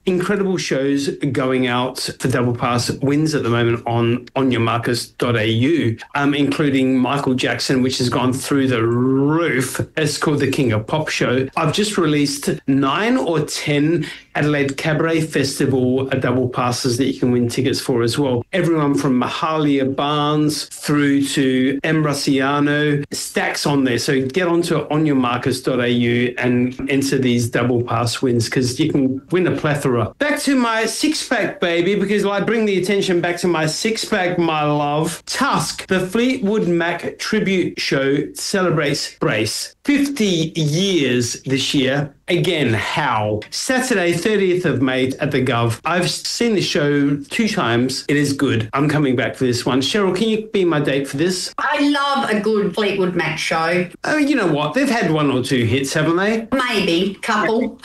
incredible shows going out for Double Pass wins at the moment on onyourmarcus.au, including Michael Jackson, which has gone through the roof. It's called the King of Pop Show. I've just released 9 or 10 Adelaide Cabaret Festival double passes that you can win tickets for as well. Everyone from Mahalia Barnes through to Ambrosiano, stacks on there. So get onto onyourmarcus.au and enter these double pass wins because you can win a plethora. Back to my six-pack, baby, because I bring the attention back to my six-pack, my love. Tusk, the Fleetwood Mac tribute show celebrates Brace. 50 years this year. Again, how? Saturday, 30th of May at the Gov. I've seen the show 2 times. It is good. I'm coming back for this one. Cheryl, can you be my date for this? I love a good Fleetwood Mac show. Oh, you know what? They've had 1 or 2 hits, haven't they? Maybe. Couple.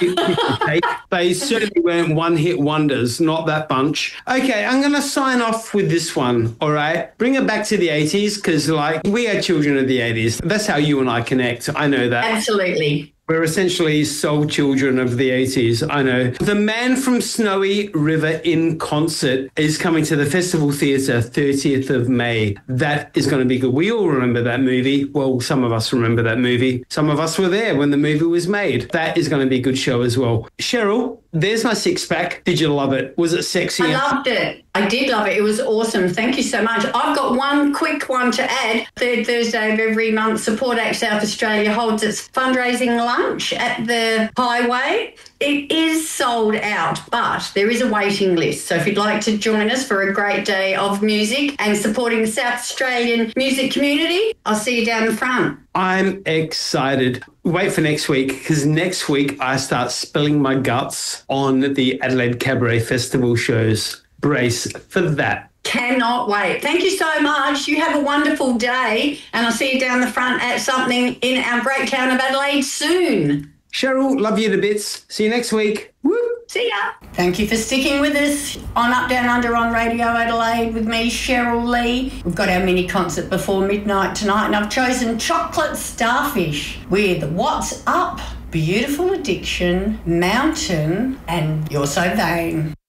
They certainly weren't one-hit wonders. Not that bunch. Okay, I'm going to sign off with this one, all right? Bring it back to the 80s because, like, we are children of the 80s. That's how you and I connect. I know that. Absolutely. We're essentially soul children of the 80s, I know. The Man from Snowy River in concert is coming to the Festival Theatre 30th of May. That is going to be good. We all remember that movie. Well, some of us remember that movie. Some of us were there when the movie was made. That is going to be a good show as well. Cheryl, there's my six-pack. Did you love it? Was it sexy? I loved it. I did love it. It was awesome. Thank you so much. I've got one quick one to add. Third Thursday of every month, Support Act South Australia holds its fundraising lunch at the Highway. It is sold out, but there is a waiting list. So if you'd like to join us for a great day of music and supporting the South Australian music community, I'll see you down the front. I'm excited. Wait for next week because next week I start spilling my guts on the Adelaide Cabaret Festival shows. Brace for that. Cannot wait. Thank you so much. You have a wonderful day and I'll see you down the front at something in our great town of Adelaide soon. Cheryl, love you to bits. See you next week. Woo! See ya. Thank you for sticking with us on Up Down Under on Radio Adelaide with me, Cheryl Lee. We've got our mini concert before midnight tonight and I've chosen Chocolate Starfish with What's Up, Beautiful Addiction, Mountain and You're So Vain.